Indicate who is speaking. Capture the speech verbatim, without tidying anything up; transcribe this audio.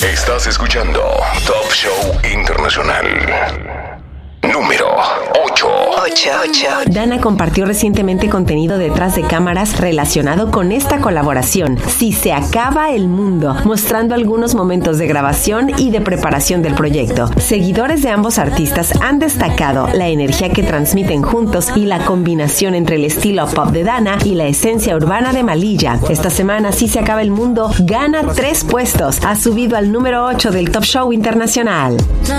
Speaker 1: Estás escuchando Top Show Internacional. Número ocho.
Speaker 2: Dana compartió recientemente contenido detrás de cámaras relacionado con esta colaboración, Si se acaba el mundo, mostrando algunos momentos de grabación y de preparación del proyecto. Seguidores de ambos artistas han destacado la energía que transmiten juntos y la combinación entre el estilo pop de Dana y la esencia urbana de Malilla. Esta semana, Si se acaba el mundo gana tres puestos. Ha subido al número ocho del Top Show Internacional.